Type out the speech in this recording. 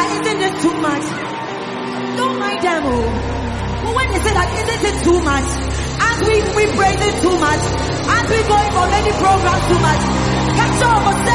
that, isn't it too much? Don't mind them, oh. But when they say that, isn't it too much? As we praise it too much. As we going for many programs too much. Catch up,